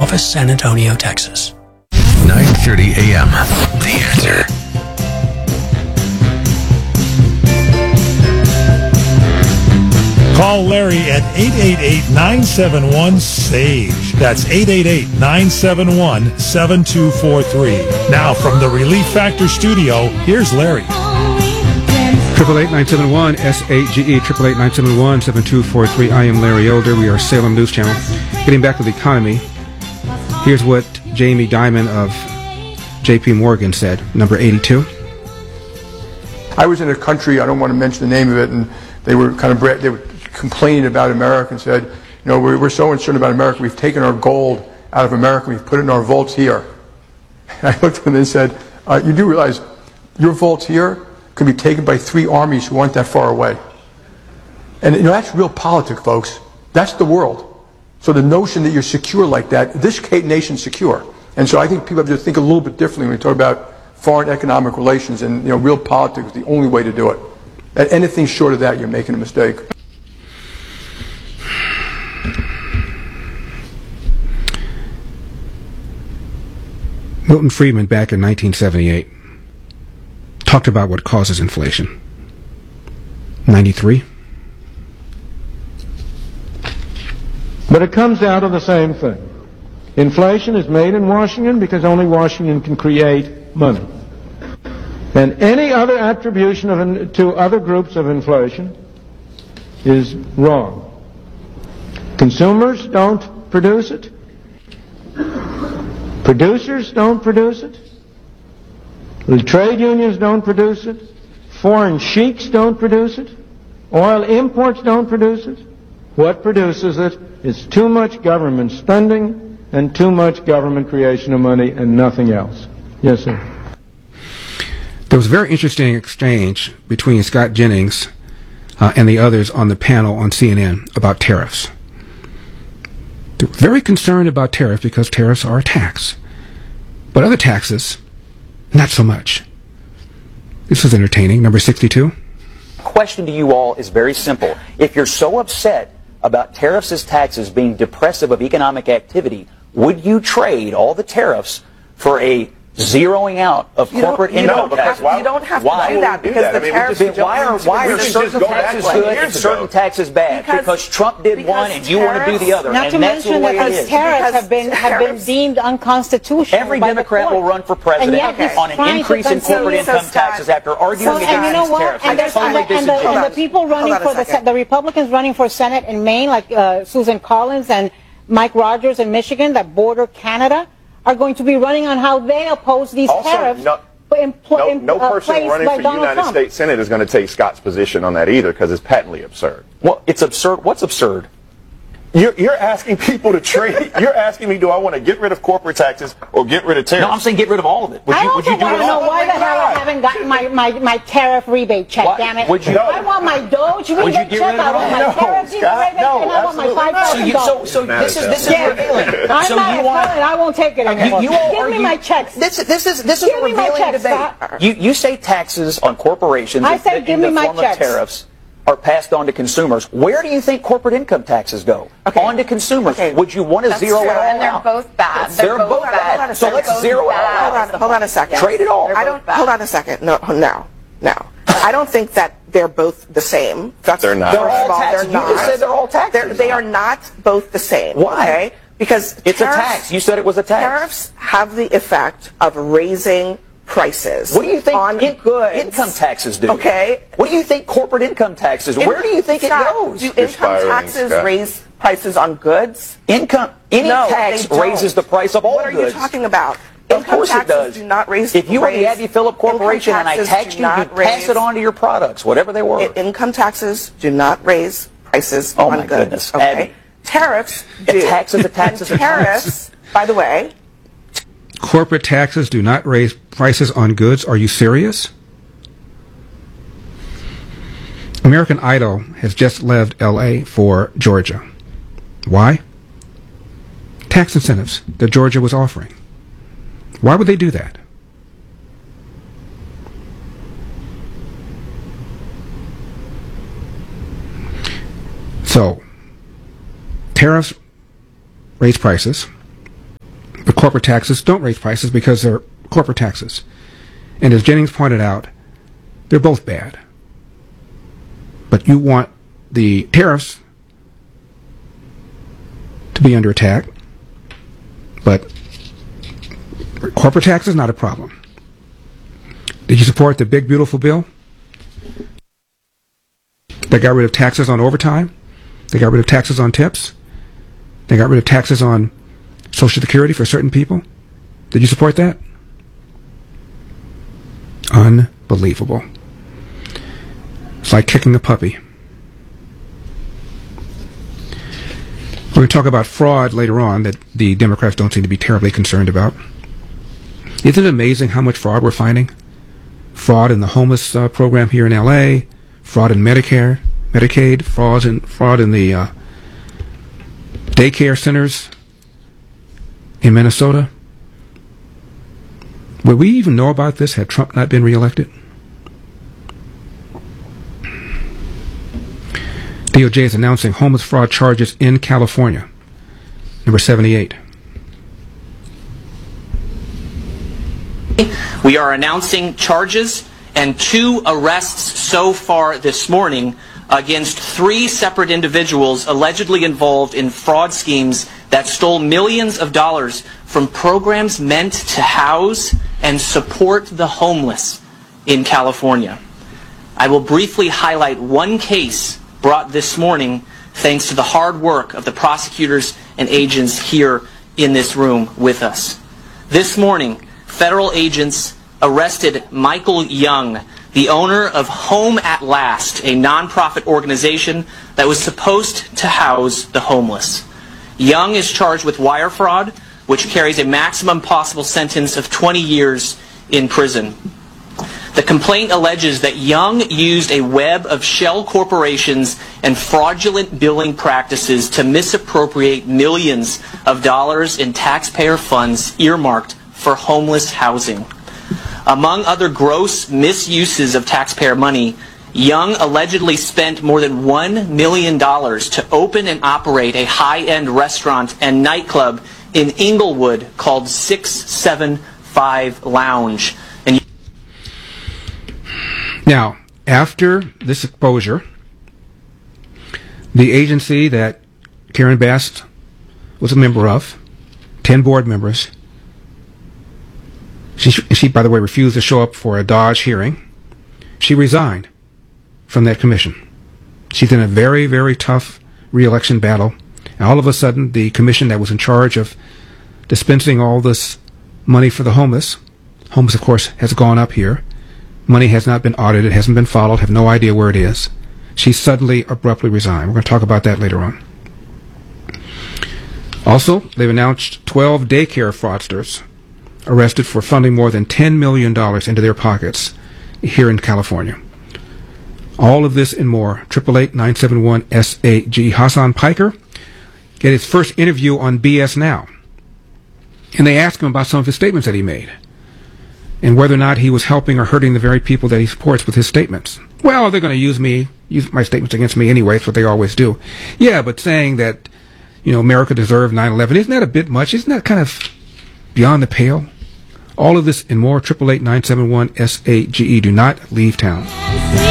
office, San Antonio, Texas. 9:30 a.m. The Answer. Call Larry at 888-971-SAGE. That's 888-971-7243. Now from the Relief Factor studio, here's Larry. 888-971-SAGE, 888-971-7243. I am Larry Elder. We are Salem News Channel. Getting back to the economy, here's what Jamie Dimon of J.P. Morgan said, number 82. I was in a country, I don't want to mention the name of it, and they were complaining about America and said, we're so concerned about America, we've taken our gold out of America, we've put it in our vaults here. And I looked at them and said, you do realize your vaults here could be taken by 3 armies who aren't that far away. And that's real politics, folks. That's the world. So the notion that you're secure like that, this nation's secure. And so I think people have to think a little bit differently when we talk about foreign economic relations, and real politics is the only way to do it. And anything short of that, you're making a mistake. Milton Friedman, back in 1978, talked about what causes inflation. 93. But it comes down to the same thing. Inflation is made in Washington because only Washington can create money. And any other attribution to other groups of inflation is wrong. Consumers don't produce it. Producers don't produce it. The trade unions don't produce it. Foreign sheiks don't produce it. Oil imports don't produce it. What produces it is too much government spending and too much government creation of money and nothing else. Yes, sir. There was a very interesting exchange between Scott Jennings and the others on the panel on CNN about tariffs. They're very concerned about tariffs because tariffs are a tax. But other taxes, not so much. This was entertaining. Number 62. Question to you all is very simple. If you're so upset about tariffs as taxes being depressive of economic activity, would you trade all the tariffs for a zeroing out of corporate income tax? You don't have to do that because the tariffs why are certain taxes good and certain taxes bad? Because Trump did one and you want to do the other, and that's the way it is. Tariffs have been deemed unconstitutional. Every Democrat will run for president on an increase in corporate income taxes after arguing against these tariffs. And the people running for the Republicans running for Senate in Maine, like Susan Collins and Mike Rogers in Michigan, that border Canada, are going to be running on how they oppose these tariffs. No person running for United States Senate is going to take Scott's position on that either because it's patently absurd. Well, it's absurd. What's absurd? You're asking people to trade. You're asking me, do I want to get rid of corporate taxes or get rid of tariffs? No, I'm saying get rid of all of it. Would you do it all? I don't know why the hell I haven't gotten my tariff rebate check, damn it. I want my Doge rebate check, I want my tariff rebate, and I want my $5,000. So this is revealing. I won't take it anymore. Give me my checks. This is a revealing debate. You say taxes on corporations in the form of tariffs are passed on to consumers. Where do you think corporate income taxes go? On to consumers. Would you want to zero it all out? And they're both bad. They're both bad. So let's zero it all out. Hold on a second. Trade it all. Hold on a second. No. I don't think that they're both the same. They're not. They're all taxes. You just said they're all taxes. They are not both the same. Why? Okay? Because it's a tax. You said it was a tax. Tariffs have the effect of raising prices. What do you think on goods? Income taxes do? Okay. What do you think corporate income taxes? Where do you think it goes? Do income taxes raise prices on goods? Any tax raises the price of all goods. What are you talking about? Of course it does. Do not raise. If you were the Abbey Phillip Corporation and I taxed you, you'd pass it on to your products, whatever they were. Income taxes do not raise prices on goods. Oh my goodness. Okay. Abby. Tariffs do. Tariffs, by the way. Corporate taxes do not raise prices on goods. Are you serious? American Idol has just left L.A. for Georgia. Why? Tax incentives that Georgia was offering. Why would they do that? So, tariffs raise prices. corporate taxes don't raise prices because they're corporate taxes. And as Jennings pointed out, they're both bad. But you want the tariffs to be under attack, but corporate tax is not a problem. Did you support the big, beautiful bill that got rid of taxes on overtime? They got rid of taxes on tips? They got rid of taxes on Social Security for certain people? Did you support that? Unbelievable. It's like kicking a puppy. We're going to talk about fraud later on that the Democrats don't seem to be terribly concerned about. Isn't it amazing how much fraud we're finding? Fraud in the homeless program here in L.A., fraud in Medicare, Medicaid, fraud in the daycare centers in Minnesota. Would we even know about this had Trump not been reelected? DOJ is announcing homeless fraud charges in California. Number 78. We are announcing charges and 2 arrests so far this morning against 3 separate individuals allegedly involved in fraud schemes that stole millions of dollars from programs meant to house and support the homeless in California. I will briefly highlight one case brought this morning thanks to the hard work of the prosecutors and agents here in this room with us. This morning, federal agents arrested Michael Young, the owner of Home at Last, a nonprofit organization that was supposed to house the homeless. Young is charged with wire fraud, which carries a maximum possible sentence of 20 years in prison. The complaint alleges that Young used a web of shell corporations and fraudulent billing practices to misappropriate millions of dollars in taxpayer funds earmarked for homeless housing. Among other gross misuses of taxpayer money, Young allegedly spent more than $1 million to open and operate a high-end restaurant and nightclub in Inglewood called 675 Lounge. Now, after this exposure, the agency that Karen Bass was a member of, 10 board members, she, by the way, refused to show up for a Dodge hearing. She resigned from that commission. She's in a very, very tough re-election battle. And all of a sudden, the commission that was in charge of dispensing all this money for the homeless, of course, has gone up here. Money has not been audited, hasn't been followed, have no idea where it is. She suddenly, abruptly resigned. We're going to talk about that later on. Also, they've announced 12 daycare fraudsters arrested for funding more than $10 million into their pockets here in California. All of this and more. 888-971-SAG. Hassan Piker get his first interview on BS Now. And they asked him about some of his statements that he made and whether or not he was helping or hurting the very people that he supports with his statements. Well, they're going to use my statements against me anyway. It's what they always do. Yeah, but saying that, America deserved 9/11, isn't that a bit much? Isn't that kind of beyond the pale? All of this and more. 888-971-SAGE. Do not leave town.